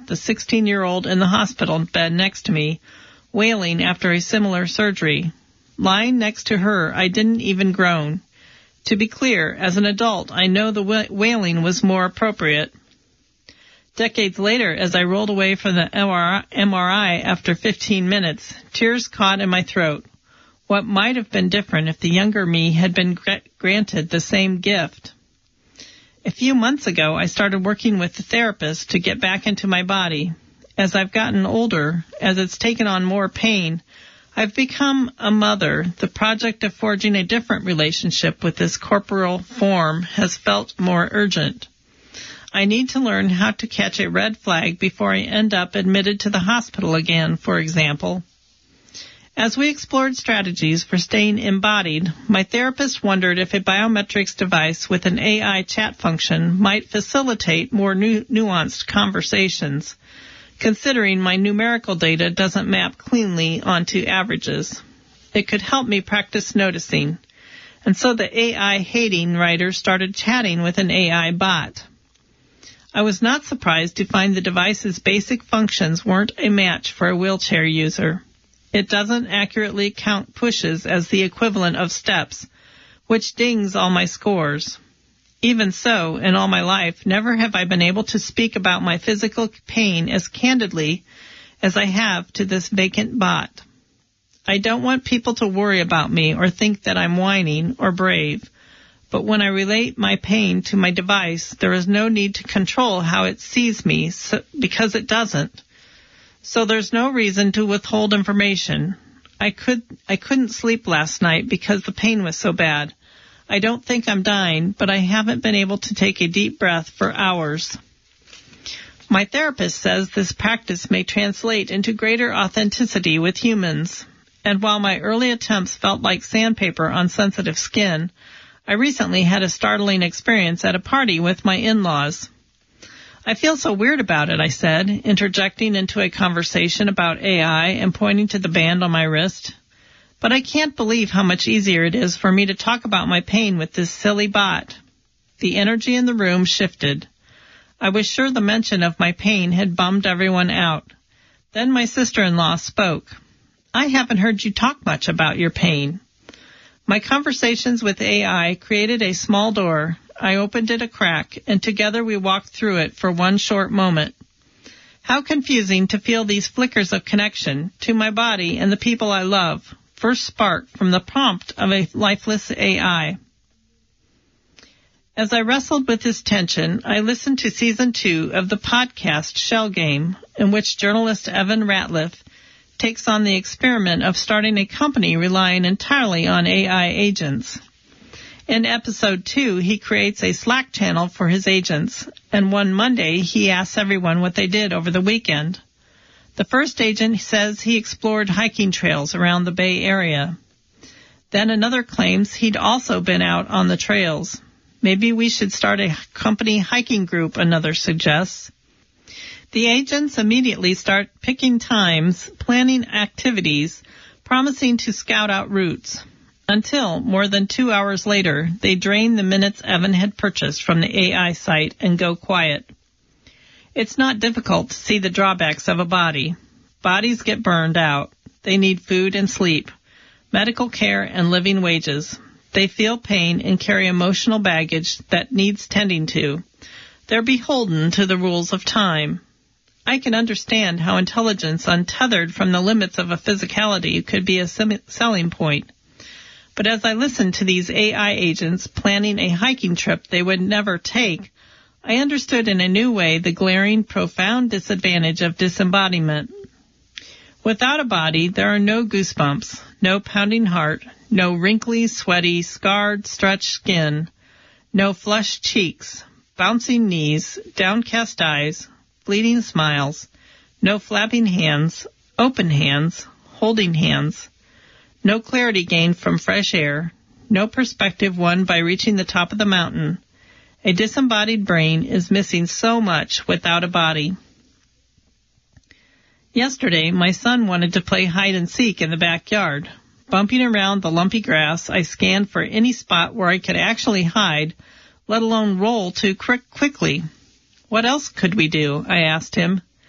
the 16-year-old in the hospital bed next to me, wailing after a similar surgery. Lying next to her, I didn't even groan. To be clear, as an adult, I know the wailing was more appropriate. Decades later, as I rolled away from the MRI after 15 minutes, tears caught in my throat. What might have been different if the younger me had been granted the same gift? A few months ago, I started working with a therapist to get back into my body. As I've gotten older, as it's taken on more pain, I've become a mother. The project of forging a different relationship with this corporeal form has felt more urgent. I need to learn how to catch a red flag before I end up admitted to the hospital again, for example. As we explored strategies for staying embodied, my therapist wondered if a biometrics device with an AI chat function might facilitate more nuanced conversations, considering my numerical data doesn't map cleanly onto averages. It could help me practice noticing. And so the AI-hating writer started chatting with an AI bot. I was not surprised to find the device's basic functions weren't a match for a wheelchair user. It doesn't accurately count pushes as the equivalent of steps, which dings all my scores. Even so, in all my life, never have I been able to speak about my physical pain as candidly as I have to this vacant bot. I don't want people to worry about me or think that I'm whining or brave, but when I relate my pain to my device, there is no need to control how it sees me because it doesn't. So there's no reason to withhold information. I couldn't sleep last night because the pain was so bad. I don't think I'm dying, but I haven't been able to take a deep breath for hours. My therapist says this practice may translate into greater authenticity with humans. And while my early attempts felt like sandpaper on sensitive skin, I recently had a startling experience at a party with my in-laws. I feel so weird about it, I said, interjecting into a conversation about AI and pointing to the band on my wrist. But I can't believe how much easier it is for me to talk about my pain with this silly bot. The energy in the room shifted. I was sure the mention of my pain had bummed everyone out. Then my sister-in-law spoke. I haven't heard you talk much about your pain. My conversations with AI created a small door. I opened it a crack, and together we walked through it for one short moment. How confusing to feel these flickers of connection to my body and the people I love, first sparked from the prompt of a lifeless AI. As I wrestled with this tension, I listened to Season 2 of the podcast Shell Game, in which journalist Evan Ratliff takes on the experiment of starting a company relying entirely on AI agents. In Episode 2, he creates a Slack channel for his agents, and one Monday he asks everyone what they did over the weekend. The first agent says he explored hiking trails around the Bay Area. Then another claims he'd also been out on the trails. Maybe we should start a company hiking group, another suggests. The agents immediately start picking times, planning activities, promising to scout out routes. Until, more than 2 hours later, they drain the minutes Evan had purchased from the AI site and go quiet. It's not difficult to see the drawbacks of a body. Bodies get burned out. They need food and sleep, medical care and living wages. They feel pain and carry emotional baggage that needs tending to. They're beholden to the rules of time. I can understand how intelligence untethered from the limits of a physicality could be a selling point. But as I listened to these AI agents planning a hiking trip they would never take, I understood in a new way the glaring, profound disadvantage of disembodiment. Without a body, there are no goosebumps, no pounding heart, no wrinkly, sweaty, scarred, stretched skin, no flushed cheeks, bouncing knees, downcast eyes, fleeting smiles, no flapping hands, open hands, holding hands, no clarity gained from fresh air, no perspective won by reaching the top of the mountain. A disembodied brain is missing so much without a body. Yesterday, my son wanted to play hide and seek in the backyard. Bumping around the lumpy grass, I scanned for any spot where I could actually hide, let alone roll too quickly. What else could we do? I asked him.